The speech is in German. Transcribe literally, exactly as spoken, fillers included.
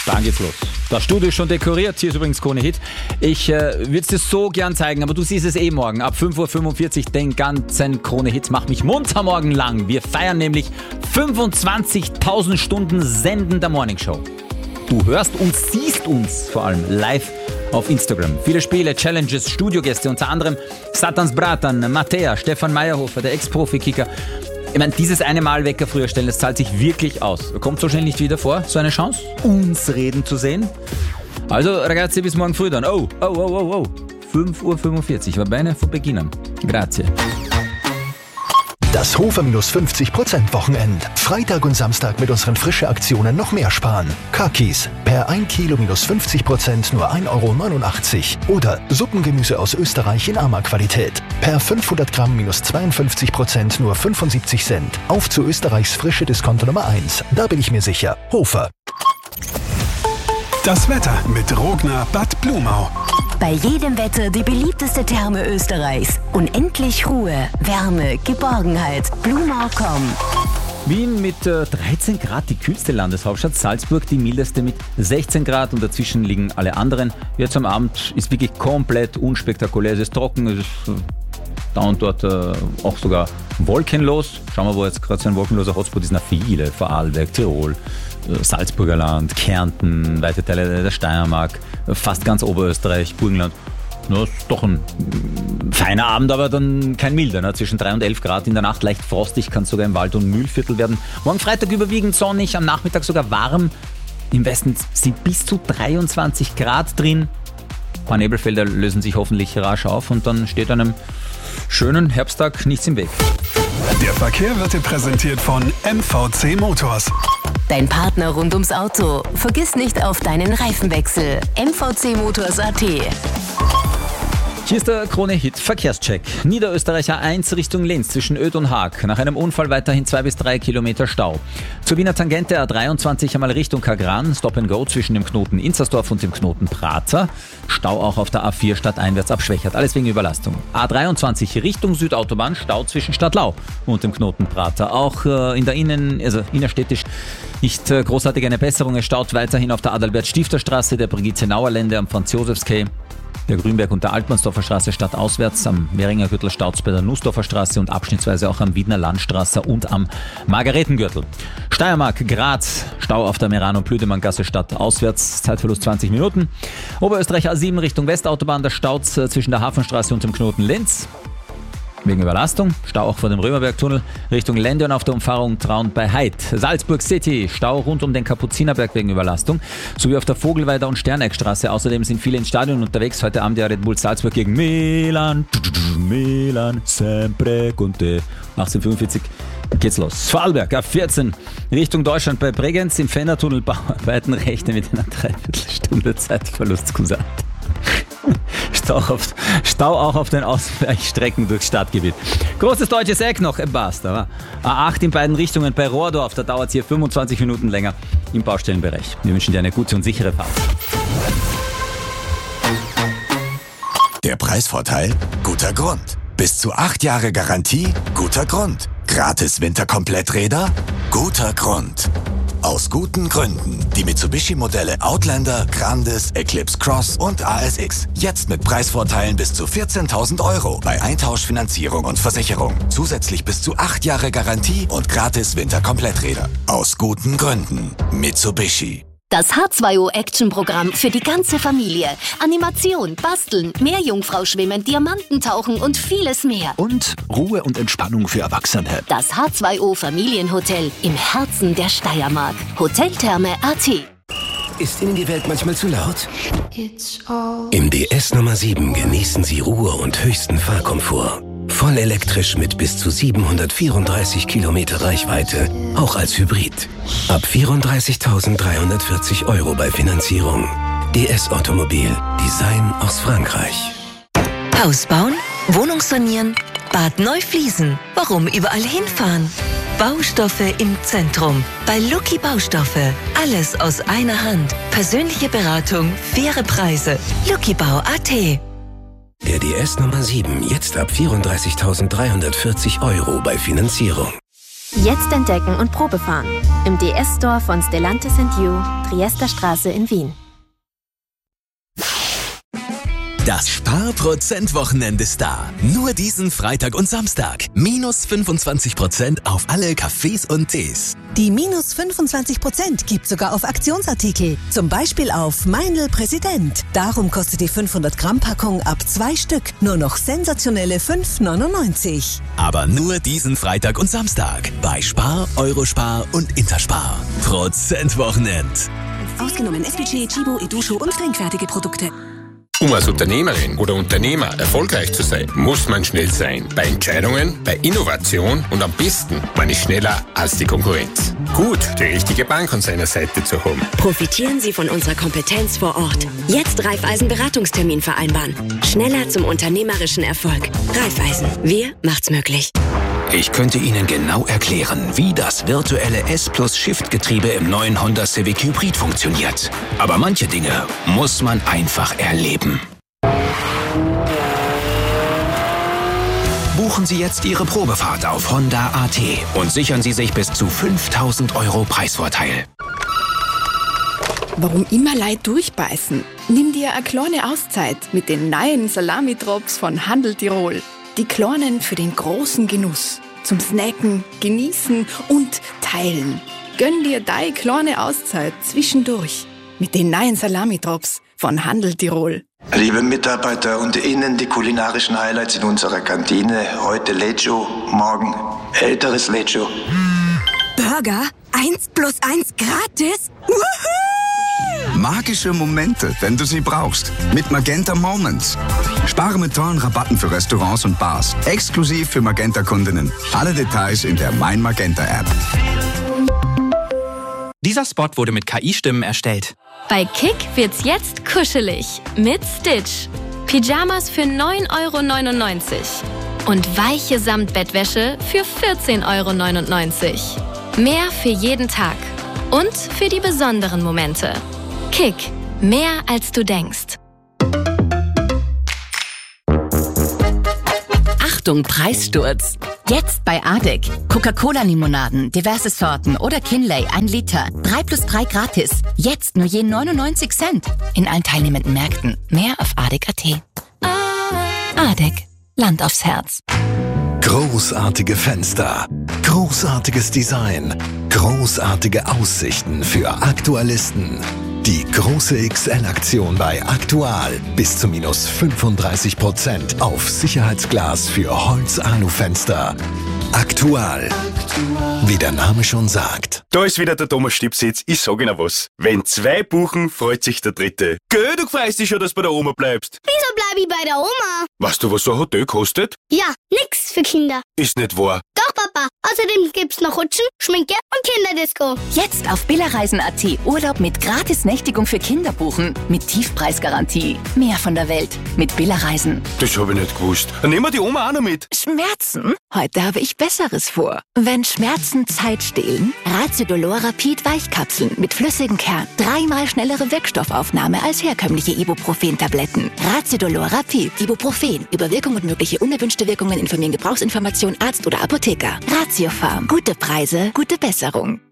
Dann geht's los. Das Studio ist schon dekoriert. Hier ist übrigens Krone Hit. Ich äh, würde es dir so gern zeigen, aber du siehst es eh morgen. Ab fünf Uhr fünfundvierzig den ganzen Krone Hit. Mach mich munter morgen lang. Wir feiern nämlich fünfundzwanzigtausend Stunden Senden der Morning Show. Du hörst und siehst uns vor allem live auf Instagram. Viele Spiele, Challenges, Studiogäste, unter anderem Satans Bratan, Mattea, Stefan Meyerhofer, der Ex-Profi-Kicker. Ich meine, dieses eine Mal Wecker früher stellen, das zahlt sich wirklich aus. Kommt so schnell nicht wieder vor, so eine Chance, uns reden zu sehen. Also, ragazzi, bis morgen früh dann. Oh, oh, oh, oh, oh. fünf Uhr fünfundvierzig, war beinahe vor Beginn. Grazie. Das Hofer minus fünfzig Prozent Wochenend. Freitag und Samstag mit unseren frische Aktionen noch mehr sparen. Kakis, per ein Kilo minus fünfzig Prozent nur ein Euro neunundachtzig. Oder Suppengemüse aus Österreich in Ama-Qualität. Per fünfhundert Gramm minus zweiundfünfzig Prozent nur fünfundsiebzig Cent. Auf zu Österreichs frische Discounter Nummer eins. Da bin ich mir sicher. Hofer. Das Wetter mit Rogner Bad Blumau. Bei jedem Wetter die beliebteste Therme Österreichs. Unendlich Ruhe, Wärme, Geborgenheit. Blumau Punkt com. Wien mit äh, dreizehn Grad, die kühlste Landeshauptstadt. Salzburg die mildeste mit sechzehn Grad und dazwischen liegen alle anderen. Jetzt am Abend ist wirklich komplett unspektakulär. Es ist trocken, es ist äh, da und dort äh, auch sogar wolkenlos. Schauen wir, wo jetzt gerade so ein wolkenloser Hotspot ist. Na viele, Vorarlberg, Tirol, äh, Salzburger Land, Kärnten, weite Teile der Steiermark, äh, fast ganz Oberösterreich, Burgenland. Das ist doch ein feiner Abend, aber dann kein milder. Ne? Zwischen drei und elf Grad in der Nacht, leicht frostig, kann es sogar im Wald- und Mühlviertel werden. Morgen Freitag überwiegend sonnig, am Nachmittag sogar warm. Im Westen sind bis zu dreiundzwanzig Grad drin. Ein paar Nebelfelder lösen sich hoffentlich rasch auf und dann steht einem schönen Herbsttag nichts im Weg. Der Verkehr wird dir präsentiert von M V C Motors. Dein Partner rund ums Auto. Vergiss nicht auf deinen Reifenwechsel. M V C Motors Punkt a t. Hier ist der Krone-Hit Verkehrscheck. Niederösterreicher eins Richtung Linz zwischen Öd und Haag. Nach einem Unfall weiterhin zwei bis drei Kilometer Stau. Zur Wiener Tangente A dreiundzwanzig einmal Richtung Kagran. Stop and Go zwischen dem Knoten Inzersdorf und dem Knoten Prater. Stau auch auf der A vier stadteinwärts ab Schwächert. Alles wegen Überlastung. A dreiundzwanzig Richtung Südautobahn. Stau zwischen Stadtlau und dem Knoten Prater. Auch äh, in der Innen, also innerstädtisch nicht äh, großartig eine Besserung. Es staut weiterhin auf der Adalbert-Stifter-Straße, der Brigitte-Nauer-Lände am Franz-Josefs-Quai. Der Grünberg und der Altmannsdorfer Straße stadtauswärts, am Mehringer Gürtel staut's bei der Nussdorfer Straße und abschnittsweise auch am Wiedner Landstraße und am Margaretengürtel. Steiermark, Graz, Stau auf der Merano-Plüdemann-Gasse stadtauswärts, Zeitverlust zwanzig Minuten. Oberösterreich A sieben Richtung Westautobahn, da staut's zwischen der Hafenstraße und dem Knoten Linz. Wegen Überlastung. Stau auch vor dem Römerbergtunnel Richtung Lende und auf der Umfahrung Traun bei Heid. Salzburg City. Stau rund um den Kapuzinerberg wegen Überlastung. Sowie auf der Vogelweider und Sterneckstraße. Außerdem sind viele ins Stadion unterwegs. Heute Abend der Red Bull Salzburg gegen Milan. Milan, sempre conte. achtzehn Uhr fünfundvierzig geht's los. Vorarlberg A vierzehn Richtung Deutschland bei Bregenz. Im Fennertunnel Bauarbeiten rechne mit einer Dreiviertelstunde Zeitverlust. Stau, auf, Stau auch auf den Ausweichstrecken durchs Stadtgebiet. Großes deutsches Eck noch, basta. A acht in beiden Richtungen bei Rohrdorf, da dauert es hier fünfundzwanzig Minuten länger im Baustellenbereich. Wir wünschen dir eine gute und sichere Fahrt. Der Preisvorteil? Guter Grund. Bis zu acht Jahre Garantie? Guter Grund. Gratis Winterkompletträder? Guter Grund. Aus guten Gründen. Die Mitsubishi-Modelle Outlander, Grandis, Eclipse Cross und A S X. Jetzt mit Preisvorteilen bis zu vierzehntausend Euro bei Eintauschfinanzierung und Versicherung. Zusätzlich bis zu acht Jahre Garantie und gratis Winterkompletträder. Aus guten Gründen. Mitsubishi. Das H zwei O Action-Programm für die ganze Familie. Animation, Basteln, Meerjungfrau-Schwimmen, Diamantentauchen und vieles mehr. Und Ruhe und Entspannung für Erwachsene. Das H zwei O Familienhotel im Herzen der Steiermark. Hoteltherme Punkt a t. Ist Ihnen die Welt manchmal zu laut? Im D S Nummer sieben genießen Sie Ruhe und höchsten Fahrkomfort. Voll elektrisch mit bis zu siebenhundertvierunddreißig Kilometer Reichweite, auch als Hybrid. Ab vierunddreißigtausenddreihundertvierzig Euro bei Finanzierung. D S Automobil, Design aus Frankreich. Haus bauen, Wohnung sanieren, Bad neu fließen. Warum überall hinfahren? Baustoffe im Zentrum. Bei Lucky Baustoffe. Alles aus einer Hand. Persönliche Beratung, faire Preise. luckybau punkt a t. Der D S Nummer sieben, jetzt ab vierunddreißigtausenddreihundertvierzig Euro bei Finanzierung. Jetzt entdecken und Probefahren. Im D S-Store von Stellantis and You, Triester Straße in Wien. Das Sparprozent-Wochenende ist da. Nur diesen Freitag und Samstag. Minus fünfundzwanzig Prozent auf alle Kaffees und Tees. Die minus fünfundzwanzig Prozent gibt sogar auf Aktionsartikel. Zum Beispiel auf Meindl Präsident. Darum kostet die fünfhundert Gramm Packung ab zwei Stück nur noch sensationelle fünf neunundneunzig. Aber nur diesen Freitag und Samstag. Bei Spar, Eurospar und Interspar. Prozent-Wochenend. Ausgenommen S P G, Chibo, Edusho und trinkfertige Produkte. Um als Unternehmerin oder Unternehmer erfolgreich zu sein, muss man schnell sein. Bei Entscheidungen, bei Innovation und am besten, man ist schneller als die Konkurrenz. Gut, die richtige Bank an seiner Seite zu haben. Profitieren Sie von unserer Kompetenz vor Ort. Jetzt Raiffeisen Beratungstermin vereinbaren. Schneller zum unternehmerischen Erfolg. Raiffeisen, wir macht's möglich. Ich könnte Ihnen genau erklären, wie das virtuelle S-Plus-Shift-Getriebe im neuen Honda Civic Hybrid funktioniert. Aber manche Dinge muss man einfach erleben. Buchen Sie jetzt Ihre Probefahrt auf Honda punkt a t und sichern Sie sich bis zu fünftausend Euro Preisvorteil. Warum immer Leid durchbeißen? Nimm dir eine kleine Auszeit mit den neuen Salami-Drops von Handel Tirol. Die Kleinen für den großen Genuss. Zum Snacken, Genießen und Teilen. Gönn dir deine kleine Auszeit zwischendurch mit den neuen Salami-Drops von Handel Tirol. Liebe Mitarbeiter, und Ihnen die kulinarischen Highlights in unserer Kantine. Heute Lecho, morgen älteres Lecho. Burger? Eins plus eins gratis? Woohoo! Magische Momente, wenn du sie brauchst. Mit Magenta Moments. Spare mit tollen Rabatten für Restaurants und Bars. Exklusiv für Magenta-Kundinnen. Alle Details in der Mein Magenta-App. Dieser Spot wurde mit K I-Stimmen erstellt. Bei Kick wird's jetzt kuschelig. Mit Stitch. Pyjamas für neun Euro neunundneunzig. Und weiche Samtbettwäsche für vierzehn Euro neunundneunzig. Mehr für jeden Tag. Und für die besonderen Momente. Kick. Mehr als du denkst. Achtung, Preissturz. Jetzt bei Adek. Coca-Cola-Limonaden, diverse Sorten oder Kinley, ein Liter. drei plus drei gratis. Jetzt nur je neunundneunzig Cent. In allen teilnehmenden Märkten. Mehr auf adek punkt a t. Adek. Land aufs Herz. Großartige Fenster, großartiges Design, großartige Aussichten für Aktualisten. Die große X L-Aktion bei Aktual. Bis zu minus fünfunddreißig Prozent auf Sicherheitsglas für Holz-Alu-Fenster. Aktual. Wie der Name schon sagt. Da ist wieder der Thomas Stipsitz. Ich sag Ihnen was. Wenn zwei buchen, freut sich der Dritte. Gell, du freust dich schon, dass du bei der Oma bleibst. Wieso bleib ich bei der Oma? Weißt du, was so ein Hotel kostet? Ja, nix für Kinder. Ist nicht wahr. Doch, Papa. Außerdem gibt's noch Rutschen, Schminke und Kinderdisco. Jetzt auf billerreisen punkt a t Urlaub mit Gratis-Nächtigung für Kinder buchen. Mit Tiefpreisgarantie. Mehr von der Welt. Mit Billerreisen. Das habe ich nicht gewusst. Dann nehmen wir die Oma auch noch mit. Schmerzen? Heute habe ich Besseres vor. Wenn Schmerzen Zeit stehlen, Raziodolor Rapid Weichkapseln mit flüssigem Kern. Dreimal schnellere Wirkstoffaufnahme als herkömmliche Ibuprofen-Tabletten. Raziodolor Rapid. Ibuprofen. Über Wirkung und mögliche unerwünschte Wirkungen informieren Gebrauchsinformation Arzt oder Apotheker. Ratiofarm. Gute Preise, gute Besserung.